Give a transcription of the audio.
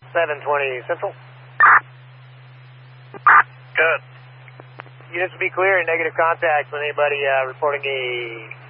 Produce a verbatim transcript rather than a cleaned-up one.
seven twenty Central. Good. Units will be clear and negative contact with anybody uh, reporting a